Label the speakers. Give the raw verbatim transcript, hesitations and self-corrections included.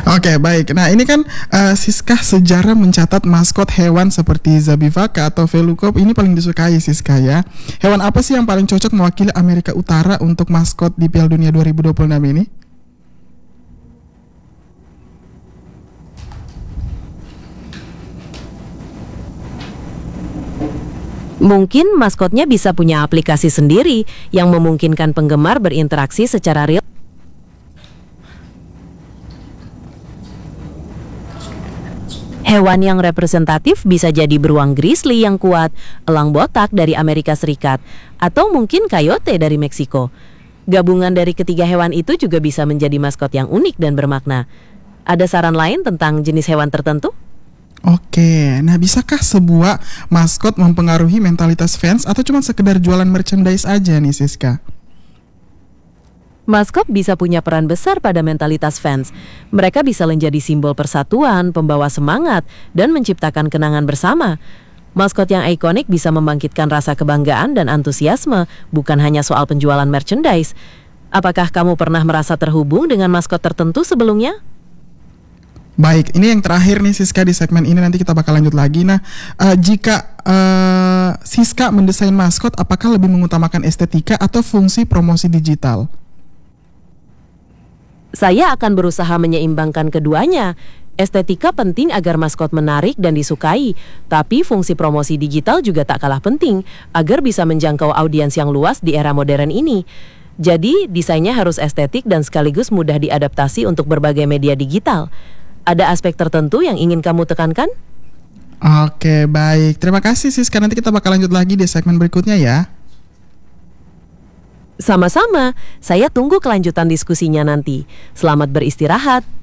Speaker 1: Oke, baik. Nah, ini kan uh, Siska sejarah mencatat maskot hewan seperti Zabivaka atau Velocop ini paling disukai Siska ya. Hewan apa sih yang paling cocok mewakili Amerika Utara untuk maskot di Piala Dunia dua ribu dua puluh enam ini?
Speaker 2: Mungkin maskotnya bisa punya aplikasi sendiri yang memungkinkan penggemar berinteraksi secara real. Hewan yang representatif bisa jadi beruang grizzly yang kuat, elang botak dari Amerika Serikat, atau mungkin coyote dari Meksiko. Gabungan dari ketiga hewan itu juga bisa menjadi maskot yang unik dan bermakna. Ada saran lain tentang jenis hewan tertentu?
Speaker 1: Oke, nah bisakah sebuah maskot mempengaruhi mentalitas fans atau cuma sekedar jualan merchandise aja nih Siska?
Speaker 2: Maskot bisa punya peran besar pada mentalitas fans. Mereka bisa menjadi simbol persatuan, pembawa semangat, dan menciptakan kenangan bersama. Maskot yang ikonik bisa membangkitkan rasa kebanggaan dan antusiasme, bukan hanya soal penjualan merchandise. Apakah kamu pernah merasa terhubung dengan maskot tertentu sebelumnya?
Speaker 1: Baik, ini yang terakhir nih Siska di segmen ini, nanti kita bakal lanjut lagi. Nah, uh, jika uh, Siska mendesain maskot, apakah lebih mengutamakan estetika atau fungsi promosi digital?
Speaker 2: Saya akan berusaha menyeimbangkan keduanya. Estetika penting agar maskot menarik dan disukai, tapi fungsi promosi digital juga tak kalah penting agar bisa menjangkau audiens yang luas di era modern ini. Jadi, desainnya harus estetik dan sekaligus mudah diadaptasi untuk berbagai media digital. Ada aspek tertentu yang ingin kamu tekankan?
Speaker 1: Oke, baik. Terima kasih Siska. Nanti kita bakal lanjut lagi di segmen berikutnya ya.
Speaker 2: Sama-sama. Saya tunggu kelanjutan diskusinya nanti. Selamat beristirahat.